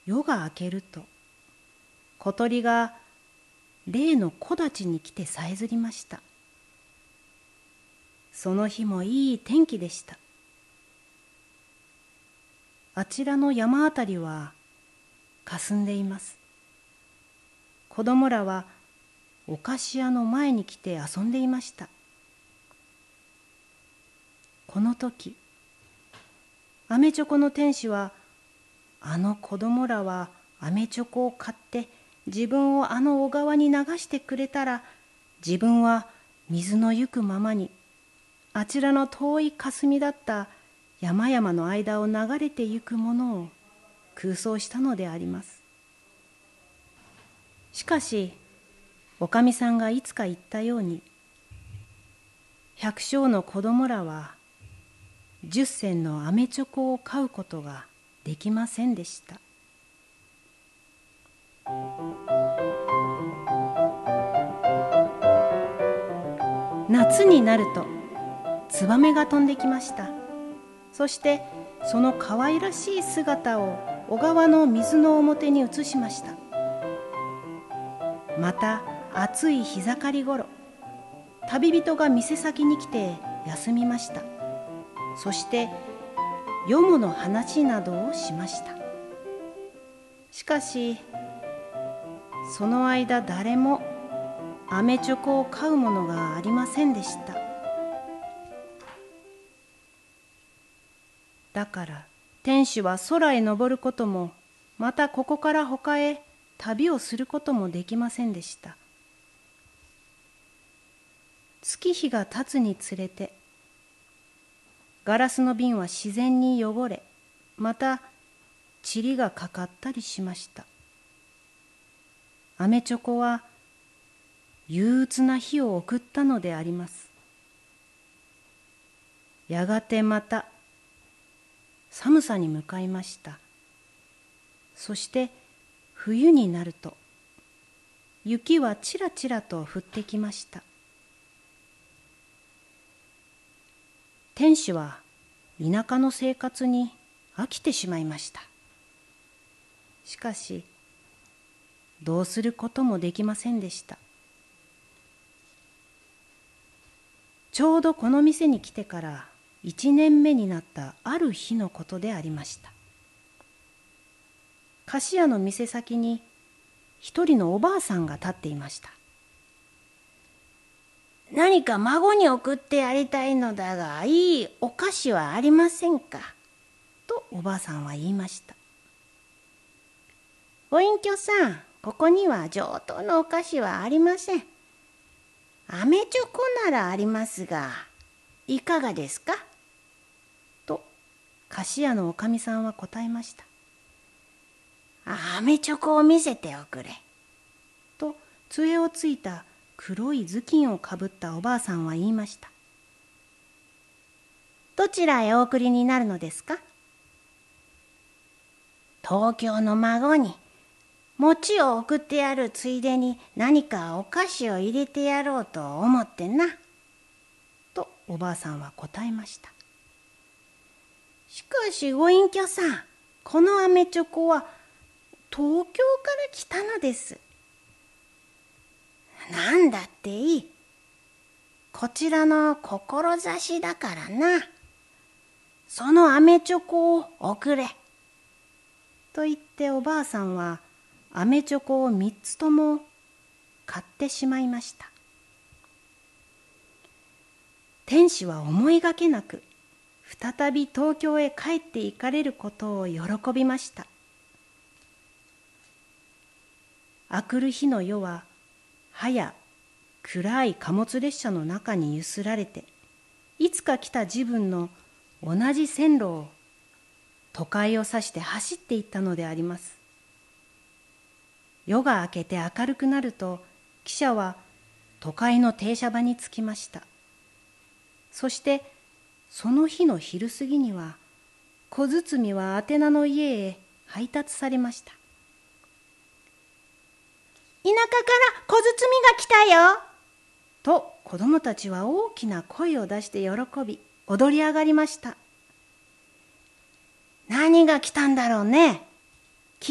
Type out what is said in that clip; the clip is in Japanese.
夜が明けると、小鳥が例の木立に来てさえずりました。その日もいい天気でした。あちらの山あたりは霞んでいます。子供らはお菓子屋の前に来て遊んでいました。この時、アメチョコの天使は、あの子供らはアメチョコを買って自分をあの小川に流してくれたら、自分は水の行くままにあちらの遠い霞だった山々の間を流れてゆくものを空想したのであります。しかしおかみさんがいつか言ったように、百姓の子供らは10銭のアメチョコを買うことができませんでした。夏になるとツバメが飛んできました。そしてその可愛らしい姿を小川の水の表に映しました。また暑い日盛りごろ、旅人が店先に来て休みました。そしてよもの話などをしました。しかしその間誰もアメチョコを買うものがありませんでした。だから天使は空へ登ることも、またここから他へ旅をすることもできませんでした。月日が経つにつれて、ガラスの瓶は自然に汚れ、また塵がかかったりしました。アメチョコは憂鬱な日を送ったのであります。やがてまた寒さに向かいました。そして冬になると、雪はちらちらと降ってきました。天使は田舎の生活に飽きてしまいました。しかしどうすることもできませんでした。ちょうどこの店に来てから1年目になったある日のことでありました。菓子屋の店先に一人のおばあさんが立っていました。何か孫に送ってやりたいのだが、いいお菓子はありませんか、とおばあさんは言いました。ご隠居さん、ここには上等のお菓子はありません。アメチョコならありますが、いかがですか、と菓子屋のおかみさんは答えました。アメチョコを見せておくれ、と杖をついた黒い頭巾をかぶったおばあさんは言いました。どちらへお送りになるのですか。東京の孫に餅を送ってやるついでに何かお菓子を入れてやろうと思ってな、とおばあさんは答えました。しかしご隠居さん、このアメチョコは東京から来たのです。なんだっていい。こちらの志だからな。そのアメチョコを送れ。と言っておばあさんはアメチョコを3つとも買ってしまいました。天使は思いがけなく再び東京へ帰って行かれることを喜びました。あくる日の夜ははや暗い貨物列車の中にゆすられて、いつか来た自分の同じ線路を都会を指して走っていったのであります。夜が明けて明るくなると、汽車は都会の停車場に着きました。そしてその日の昼過ぎには、小包は宛名の家へ配達されました。田舎から小包が来たよ、と子供たちは大きな声を出して喜び、踊り上がりました。何が来たんだろうね。